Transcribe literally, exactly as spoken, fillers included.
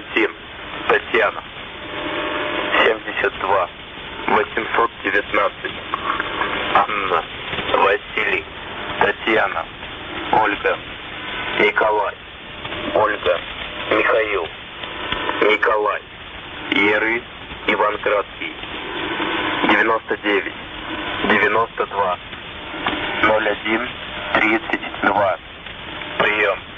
Валентин, Татьяна. семьдесят два восемьсот девятнадцать. Анна, Василий, Татьяна, Ольга, Николай, Ольга, Михаил, Николай, Еры, Иван Краткий. девяносто девять девяносто два ноль один тридцать два. Прием.